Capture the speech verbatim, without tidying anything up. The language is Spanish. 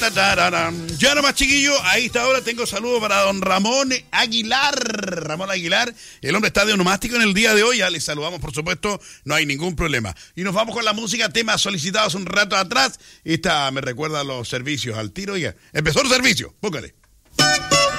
Ya nomás, chiquillo, ahí está ahora. Tengo saludos para don Ramón Aguilar. Ramón Aguilar, el hombre está de onomástico en el día de hoy. Ya le saludamos, por supuesto, no hay ningún problema. Y nos vamos con la música, temas solicitados un rato atrás. Esta me recuerda a los servicios al tiro. Ya empezó el servicio, póngale.